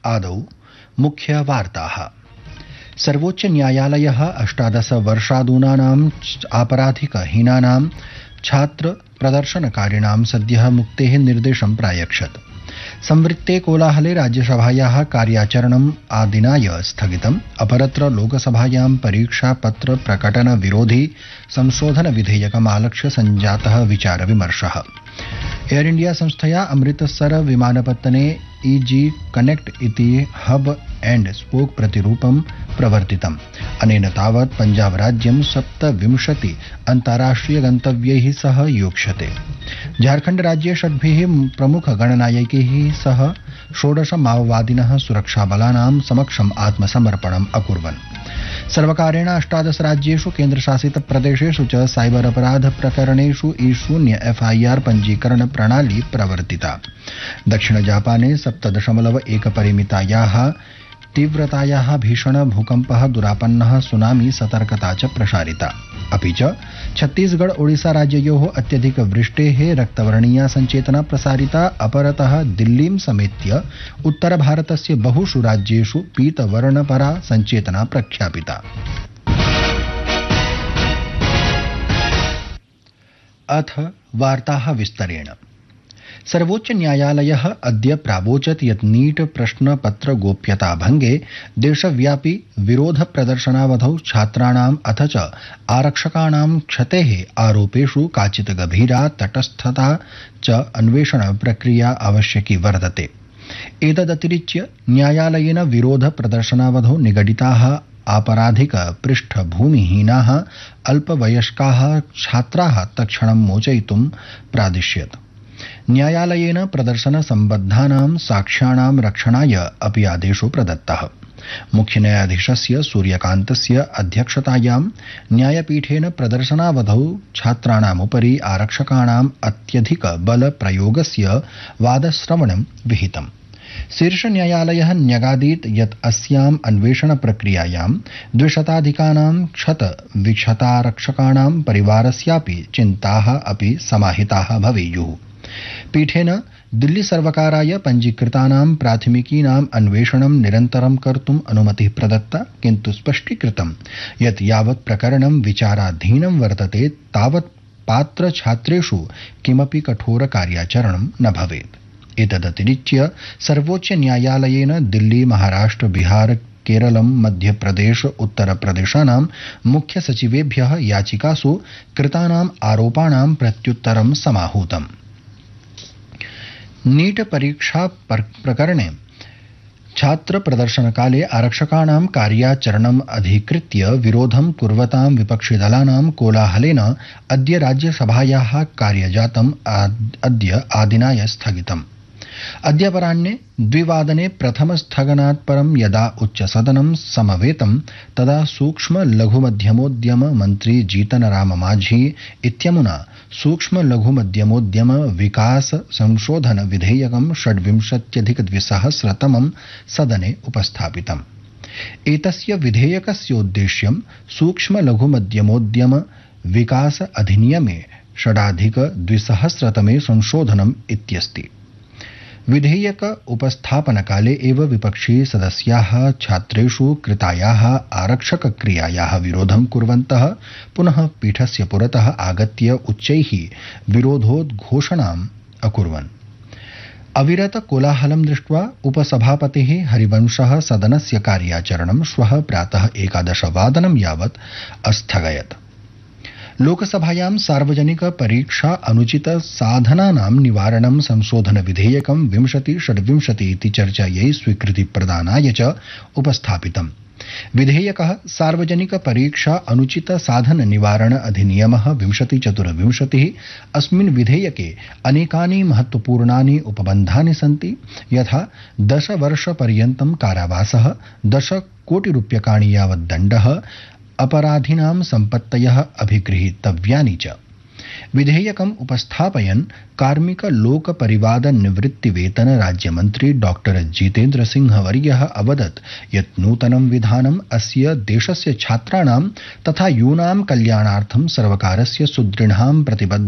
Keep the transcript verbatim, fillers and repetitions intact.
आदौ मुख्यवार्ताः। सर्वोच्च न्यायालयः अष्टादश वर्षादूनानाम् आपराधिकहीनानां छात्र प्रदर्शनकारिणां सद्यः मुक्तेः निर्देशं प्रायच्छत्। संवृत्ते कोलाहले राज्यसभायाः कार्याचरणम् आदिनाय स्थगितम्। अपरत्र लोकसभायां परीक्षापत्र प्रकटन विरोधी संशोधन विधेयकमालक्ष्य सञ्जातः विचार विमर्शः। एयर इंडिया संस्थया अमृतसर विमानपत्तने ई जी कनेक्ट इति हब एंड स्पोक प्रतिरूपं प्रवर्तितम्। अनेन तावत् पंजाब राज्यं सप्तविंशति अन्ताराष्ट्रिय गन्तव्यैः सह योक्ष्यते। झारखंड राज्ये षड्भिः प्रमुख गणनायकैः सह षोडश माओवादिनः सुरक्षाबलानां समक्षम् आत्मसमर्पणम् अकुर्वन्। सर्वकारेण अष्टादश राज्येषु केन्द्रशासित प्रदेशेषु च साइबर अपराध प्रकरणेषु ई शून्य एफ आई आर पञ्जीकरण प्रणाली प्रवर्तिता। दक्षिण जापाने सप्त दशमलव एक परिमितायाः तीव्रतायाः भीषण भूकम्पः दुरापन्नः सुनामी सतर्कता च प्रसारिता। अपि च छत्तीसगढ़ ओडिशा राज्ययोः अत्यधिक वृष्टेः रक्तवर्णीया सञ्चेतना प्रसारिता। अपरतः दिल्लीं समेत्य उत्तर भारतस्य बहुषु राज्येषु पीतवर्णपरा सञ्चेतना प्रख्यापिता। अथ वार्ताः विस्तरेण। सर्वोच्च न्यायालयः अद्य प्रावोचत् यत् नीट प्रश्नपत्र गोप्यता भंगे देशव्यापी विरोध प्रदर्शनावधौ छात्राणाम् अथ च आरक्षकाणां क्षतेः आरोपेषु काचित् गभीरा तटस्थता च अन्वेषण प्रक्रिया आवश्यकी वर्तते। एतदतिरिच्य न्यायालयेन विरोध प्रदर्शनावधौ निगडिताः आपराधिक पृष्ठभूमिहीनाः अल्पवयस्काः छात्राः तत्क्षणं मोचयितुं प्रादिश्यत्। न्यायालयेन प्रदर्शन सम्बद्धानां साक्ष्याणां रक्षणाय अपि आदेशो प्रदत्तः। मुख्य न्यायाधीशस्य सूर्यकान्तस्य अध्यक्षतायां न्यायपीठेन प्रदर्शनावधौ छात्राणामुपरि आरक्षकाणाम् अत्यधिक बल प्रयोगस्य वादश्रवणं विहितम्। शीर्ष न्यायालयः न्यगादीत् यत् अस्याम् अन्वेषण प्रक्रियायां द्विशताधिकानां क्षत विक्षतारक्षकाणां परिवारस्यापि चिन्ताः अपि समाहिताः भवेयुः। पीठेन दिल्ली सर्वकाराय पञ्जीकृतानां प्राथमिकीनाम् अन्वेषणं निरन्तरं कर्तुम् अनुमतिः प्रदत्ता, किन्तु स्पष्टीकृतं यत् यावत् प्रकरणं विचाराधीनं वर्तते तावत् पात्र छात्रेषु किमपि कठोर कार्याचरणं न भवेत्। एतदतिरिच्य सर्वोच्च न्यायालयेन दिल्ली, महाराष्ट्र, बिहार, केरलं, मध्यप्रदेश, उत्तरप्रदेशानां मुख्य सचिवेभ्यः याचिकासु कृतानाम् आरोपाणां प्रत्युत्तरं समाहूतम्। नीट परीक्षा प्रकरणे छात्र प्रदर्शनकाले आरक्षकाणां कार्याचरणम् अधिकृत्य विरोधं कुर्वतां विपक्षिदलानां कोलाहलेन अद्य राज्यसभायाः कार्यजातम् अद्य आदिनाय स्थगितम्। अद्य अपराह्ने द्विवादने प्रथमस्थगनात् परं यदा उच्चसदनं समवेतं तदा सूक्ष्म लघु मध्यमोद्यम मन्त्री जीतन राम मांझी इत्यमुना सूक्ष्म लघु मध्यमोद्यम विकास संशोधन विधेयकं षड्विंशत्यधिक द्विसहस्रतमं सदने उपस्थापितम्। एतस्य विधेयकस्योद्देश्यं सूक्ष्म लघु मध्यमोद्यम विकास अधिनियमे षडाधिक द्विसहस्रतमे संशोधनम् इत्यस्ति। विधेयक उपस्थापनकाले एव विपक्षी सदस्याः छात्रेषु कृतायाः आरक्षक क्रियायाः विरोधं कुर्वन्तः पुनः पीठस्य पुरतः आगत्य उच्चैः विरोधोद्घोषणाम् अकुर्वन्। अविरत कोलाहलं दृष्ट्वा उपसभापतिः हरिवंशः सदनस्य कार्याचरणं श्वः प्रातः एकादशवादनं यावत् अस्थगयत्। लोकसभायां सार्वजनिक परीक्षा अनुचित साधनानां निवारणं संशोधन विधेयकं विंशति षड्विंशति इति चर्चायै स्वीकृति प्रदानाय च उपस्थापितम्। विधेयकः सार्वजनिक परीक्षा अनुचित साधन निवारण अधिनियमः विंशति चतुर्विंशतिः। अस्मिन् विधेयके अनेकानि महत्वपूर्णानि उपबन्धानि सन्ति, यथा दश वर्षपर्यन्तं कारावासः, दश कोटि रूप्यकाणि यावत् दण्डः, अपराधिनां सम्पत्तयः अभिगृहीतव्यानि च। विधेयकम् उपस्थापयन् कार्मिक लोक परिवाद निवृत्ति वेतन राज्यमन्त्री डॉक्टर जितेन्द्र सिंह वर्यः अवदत् यत् नूतनं विधानम् अस्य देशस्य छात्राणां तथा यूनां कल्याणार्थं सर्वकारस्य सुदृढां प्रतिबद्ध